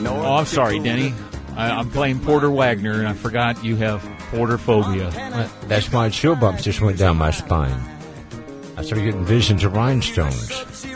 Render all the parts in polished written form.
Oh, I'm sorry, Denny. I'm playing Porter Wagner, and I forgot you have porter phobia. That's why chill bumps just went down my spine. I started getting visions of rhinestones.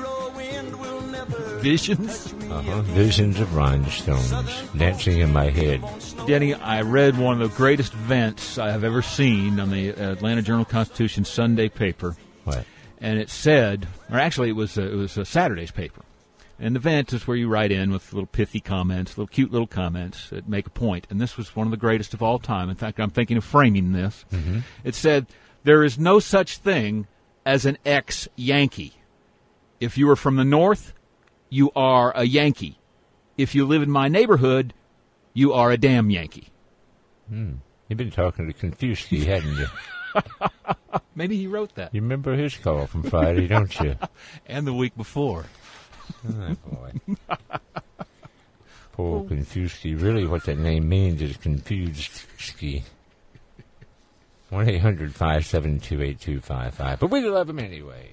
Visions? Visions of rhinestones dancing in my head. Denny, I read one of the greatest events I have ever seen on the Atlanta Journal-Constitution Sunday paper. What? And it said, or actually it was a Saturday's paper. And the event is where you write in with little pithy comments, little cute little comments that make a point. And this was one of the greatest of all time. In fact, I'm thinking of framing this. Mm-hmm. It said, there is no such thing as an ex-Yankee. If you are from the North, you are a Yankee. If you live in my neighborhood, you are a damn Yankee. You've been talking to Konfuski, hadn't you? Maybe he wrote that. You remember his call from Friday, don't you? And the week before. Oh, boy. Poor Konfuski. Really what that name means is confused ski. 1-800-572-8255. But we love him anyway.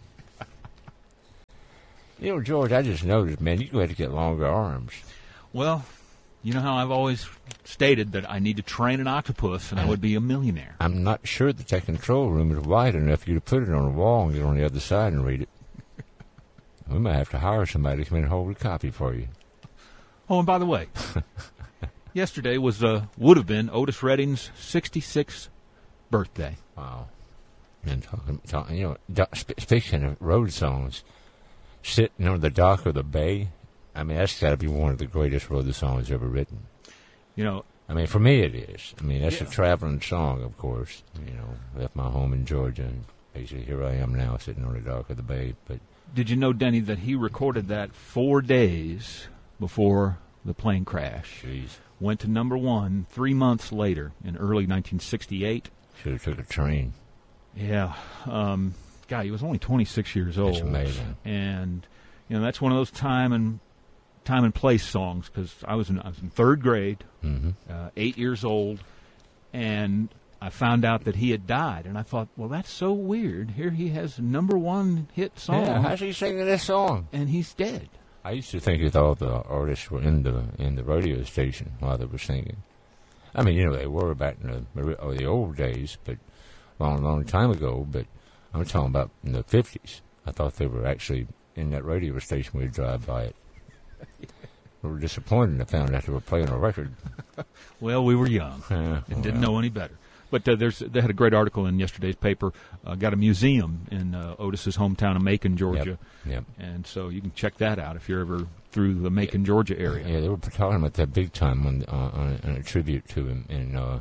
You know, George, I just noticed, man, you're going to get longer arms. Well, you know how I've always stated that I need to train an octopus and I would be a millionaire. I'm not sure that control room is wide enough for you to put it on a wall and get on the other side and read it. We might have to hire somebody to come in and hold a copy for you. Oh, and by the way, yesterday would have been Otis Redding's 66th birthday. Wow. And talking, you know, speaking of road songs, Sitting on the Dock of the Bay, I mean, that's got to be one of the greatest road songs ever written. You know, I mean, for me it is. I mean, that's a traveling song, of course. You know, left my home in Georgia, and basically here I am now sitting on the dock of the bay. But did you know, Denny, that he recorded that 4 days before the plane crash? Jeez. Went to number 1 3 months later in early 1968. Should have took a train. Yeah. God, he was only 26 years old. That's amazing. And, you know, that's one of those time and place songs, because I was in 3rd grade, 8 years old, and I found out that he had died. And I thought, well, that's so weird. Here he has number 1 hit song. Yeah, how's he singing this song? And he's dead. I used to think that all the artists were in the radio station while they were singing. I mean, you know, they were back in the old days, but long time ago. But I'm talking about in the 50s. I thought they were actually in that radio station. We'd drive by it. We were disappointed and found out they were playing a record. Well, we were young and didn't know any better. But they had a great article in yesterday's paper. Got a museum in Otis's hometown of Macon, Georgia. Yep. And so you can check that out if you're ever through the Macon, Georgia area. Yeah, they were talking about that big time on a tribute to him. And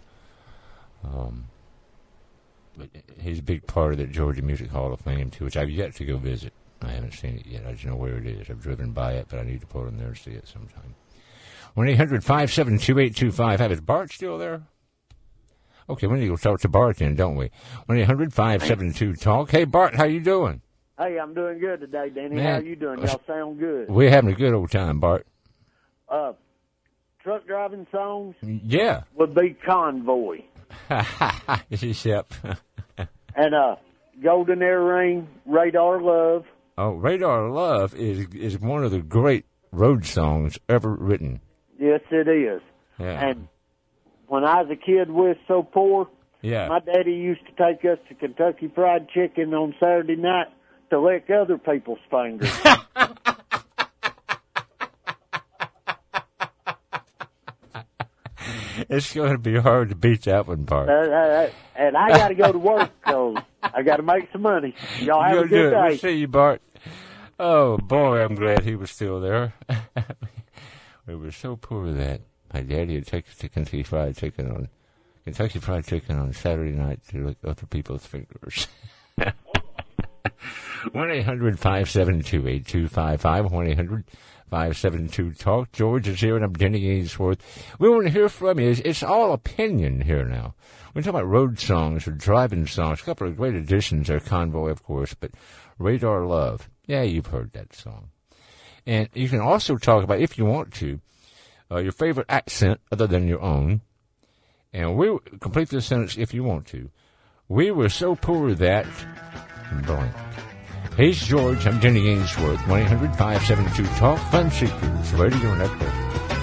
he's a big part of the Georgia Music Hall of Fame, too, which I've yet to go visit. I haven't seen it yet. I just know where it is. I've driven by it, but I need to pull in there and see it sometime. 1-800-572-8255. Is Bart still there? Okay, we need to go talk to Bart then, don't we? 1-800-572-TALK. Hey, Bart, how you doing? Hey, I'm doing good today, Danny. Man, how you doing? Y'all sound good. We're having a good old time, Bart. Truck driving songs? Yeah. Would be Convoy. Yep. And Golden Earring, Radar Love. Oh, Radar Love is one of the great road songs ever written. Yes, it is. Yeah. And when I was a kid, we was so poor. Yeah. My daddy used to take us to Kentucky Fried Chicken on Saturday night to lick other people's fingers. It's going to be hard to beat that one, Bart. And I got to go to work, so I got to make some money. Y'all have a good day. We'll see you, Bart. Oh, boy, I'm glad he was still there. We were so poor that my daddy would take us to Kentucky Fried Chicken on Saturday night to lick other people's fingers. 1-800-572-8255. 1-800-572-TALK. George is here, and I'm Denny Ainsworth. We want to hear from you. It's all opinion here now. We're talking about road songs or driving songs. A couple of great additions there. Convoy, of course, but Radar Love. Yeah, you've heard that song. And you can also talk about, if you want to, your favorite accent other than your own. And we complete this sentence if you want to. We were so poor that blank. Hey, George. I'm Denny Ainsworth. 1-800-572-TALK. Fun Seekers Radio Network.